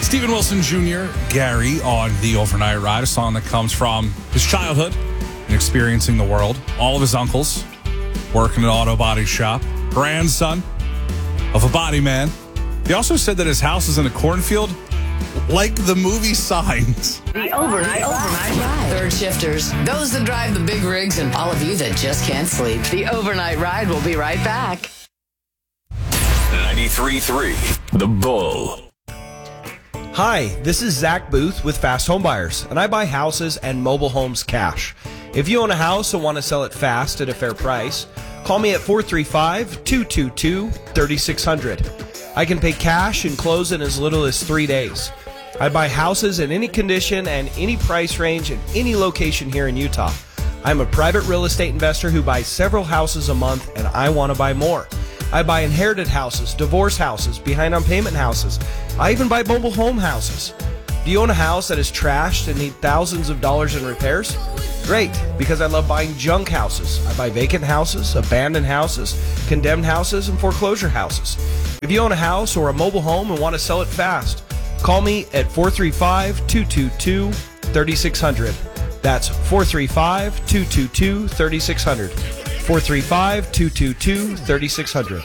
Steven Wilson Jr., Gary on The Overnight Ride, a song that comes from his childhood and experiencing the world. All of his uncles working at an auto body shop. Grandson of a body man. He also said that his house is in a cornfield like the movie Signs. The Overnight Ride. Third shifters, those that drive the big rigs, and all of you that just can't sleep. The Overnight Ride will be right back. 93.3 The Bull. Hi, this is Zach Booth with Fast Home Buyers, and I buy houses and mobile homes cash. If you own a house and want to sell it fast at a fair price, call me at 435-222-3600. I can pay cash and close in as little as 3 days. I buy houses in any condition and any price range in any location here in Utah. I'm a private real estate investor who buys several houses a month, and I want to buy more. I buy inherited houses, divorce houses, behind on payment houses. I even buy mobile home houses. Do you own a house that is trashed and need thousands of dollars in repairs? Great, because I love buying junk houses. I buy vacant houses, abandoned houses, condemned houses, and foreclosure houses. If you own a house or a mobile home and want to sell it fast, call me at 435-222-3600. That's 435-222-3600. 435-222-3600.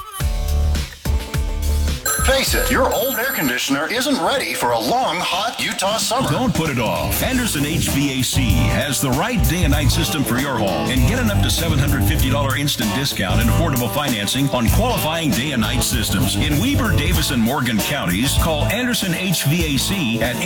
Face it, your old air conditioner isn't ready for a long, hot Utah summer. Don't put it off. Anderson HVAC has the right day and night system for your home, and get an up to $750 instant discount and affordable financing on qualifying day and night systems. In Weber, Davis, and Morgan counties, call Anderson HVAC at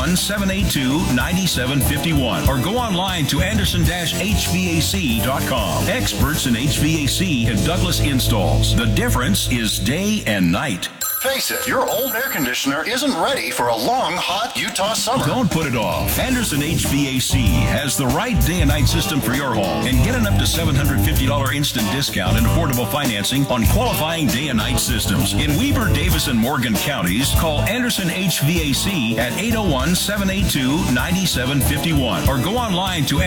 801-782-9751 or go online to anderson-hvac.com. Experts in HVAC and Douglas Installs. The difference is day and night. Face it, your old air conditioner isn't ready for a long, hot Utah summer. Don't put it off. Anderson HVAC has the right day and night system for your home, and get an up to $750 instant discount and affordable financing on qualifying day and night systems. In Weber, Davis, and Morgan counties, call Anderson HVAC at 801-782-9751 or go online to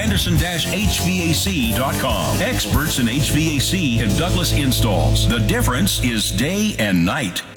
anderson-hvac.com. Experts in HVAC and Douglas Installs. The difference is day and night.